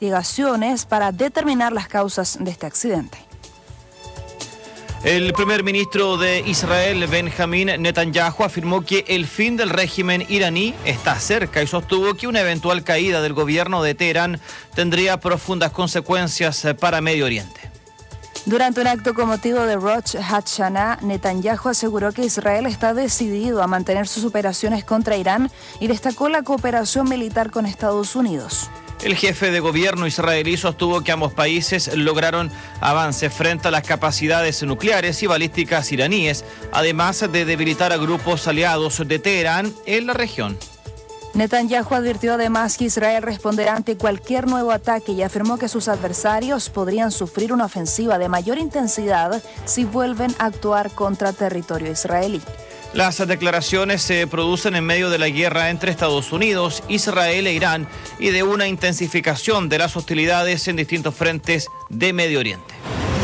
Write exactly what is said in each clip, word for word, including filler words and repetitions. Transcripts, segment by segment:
investigaciones para determinar las causas de este accidente. El primer ministro de Israel, Benjamín Netanyahu, afirmó que el fin del régimen iraní está cerca y sostuvo que una eventual caída del gobierno de Teherán tendría profundas consecuencias para Medio Oriente. Durante un acto con motivo de Rosh Hashanah, Netanyahu aseguró que Israel está decidido a mantener sus operaciones contra Irán y destacó la cooperación militar con Estados Unidos. El jefe de gobierno israelí sostuvo que ambos países lograron avances frente a las capacidades nucleares y balísticas iraníes, además de debilitar a grupos aliados de Teherán en la región. Netanyahu advirtió además que Israel responderá ante cualquier nuevo ataque y afirmó que sus adversarios podrían sufrir una ofensiva de mayor intensidad si vuelven a actuar contra territorio israelí. Las declaraciones se producen en medio de la guerra entre Estados Unidos, Israel e Irán y de una intensificación de las hostilidades en distintos frentes de Medio Oriente.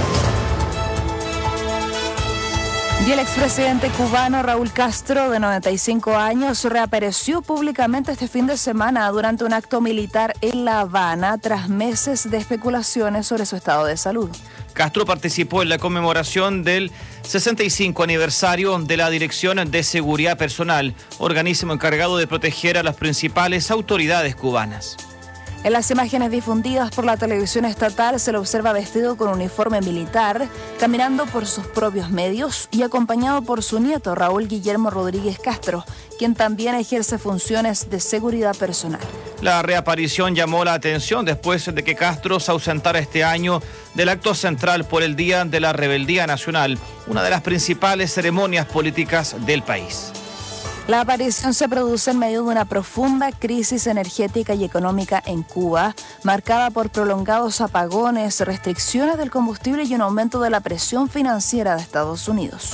Y el expresidente cubano Raúl Castro, de noventa y cinco años, reapareció públicamente este fin de semana durante un acto militar en La Habana tras meses de especulaciones sobre su estado de salud. Castro participó en la conmemoración del sesenta y cinco aniversario de la Dirección de Seguridad Personal, organismo encargado de proteger a las principales autoridades cubanas. En las imágenes difundidas por la televisión estatal se lo observa vestido con uniforme militar, caminando por sus propios medios y acompañado por su nieto Raúl Guillermo Rodríguez Castro, quien también ejerce funciones de seguridad personal. La reaparición llamó la atención después de que Castro se ausentara este año del acto central por el Día de la Rebeldía Nacional, una de las principales ceremonias políticas del país. La aparición se produce en medio de una profunda crisis energética y económica en Cuba, marcada por prolongados apagones, restricciones del combustible y un aumento de la presión financiera de Estados Unidos.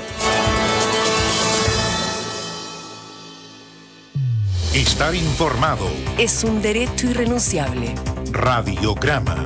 Estar informado es un derecho irrenunciable. Radiograma.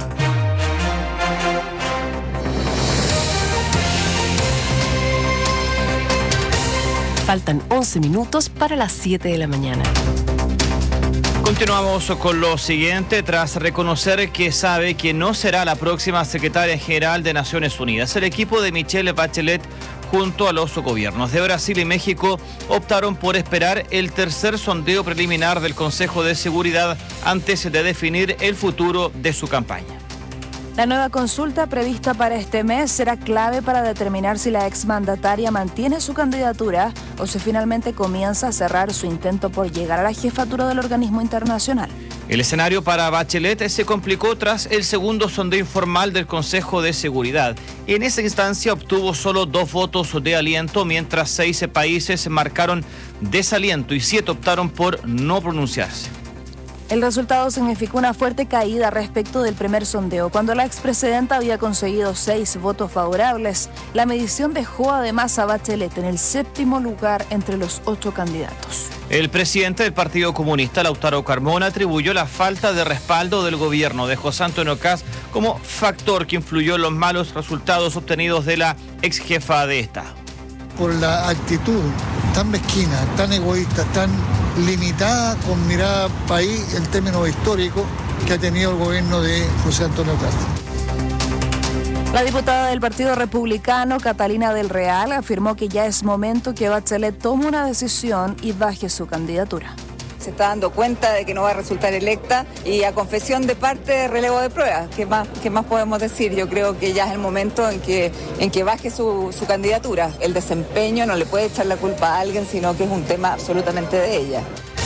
Faltan once minutos para las siete de la mañana. Continuamos con lo siguiente. Tras reconocer que sabe que no será la próxima secretaria general de Naciones Unidas, el equipo de Michelle Bachelet junto a los gobiernos de Brasil y México optaron por esperar el tercer sondeo preliminar del Consejo de Seguridad antes de definir el futuro de su campaña. La nueva consulta prevista para este mes será clave para determinar si la exmandataria mantiene su candidatura o si finalmente comienza a cerrar su intento por llegar a la jefatura del organismo internacional. El escenario para Bachelet se complicó tras el segundo sondeo informal del Consejo de Seguridad. En esa instancia obtuvo solo dos votos de aliento, mientras seis países marcaron desaliento y siete optaron por no pronunciarse. El resultado significó una fuerte caída respecto del primer sondeo. Cuando la expresidenta había conseguido seis votos favorables, la medición dejó además a Bachelet en el séptimo lugar entre los ocho candidatos. El presidente del Partido Comunista, Lautaro Carmona, atribuyó la falta de respaldo del gobierno de José Antonio Kast como factor que influyó en los malos resultados obtenidos de la ex jefa de Estado. Por la actitud tan mezquina, tan egoísta, tan limitada con mirada país en términos históricos que ha tenido el gobierno de José Antonio Kast. La diputada del Partido Republicano, Catalina del Real, afirmó que ya es momento que Bachelet tome una decisión y baje su candidatura. Se está dando cuenta de que no va a resultar electa y a confesión de parte de relevo de pruebas. ¿Qué más, qué más podemos decir? Yo creo que ya es el momento en que, en que baje su, su candidatura. El desempeño no le puede echar la culpa a alguien, sino que es un tema absolutamente de ella.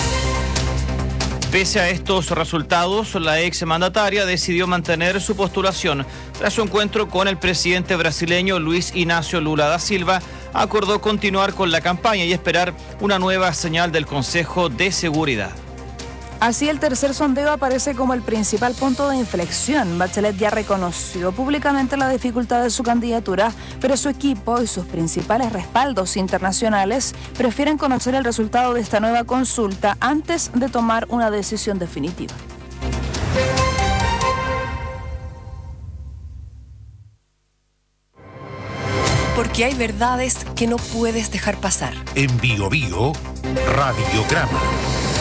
Pese a estos resultados, la ex mandataria decidió mantener su postulación. Tras su encuentro con el presidente brasileño Luis Inácio Lula da Silva, acordó continuar con la campaña y esperar una nueva señal del Consejo de Seguridad. Así, el tercer sondeo aparece como el principal punto de inflexión. Bachelet ya reconoció públicamente la dificultad de su candidatura, pero su equipo y sus principales respaldos internacionales prefieren conocer el resultado de esta nueva consulta antes de tomar una decisión definitiva. Porque hay verdades que no puedes dejar pasar. En Bio Bio, Radiograma.